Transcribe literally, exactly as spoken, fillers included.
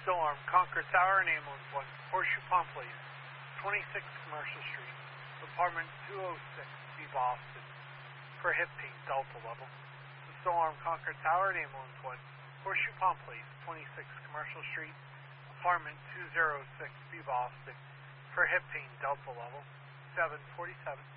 Storm, Concord Tower, and Ambulance one, Horseshoe Pump, please. twenty-six Commercial Street, Apartment two oh six, B. Boston, for hip pain, Delta level. Storm, Concord Tower, and Ambulance one, Horseshoe Pump, please. twenty-six Commercial Street, Apartment two oh six, B. Boston, for hip pain, Delta level. seven forty-seven.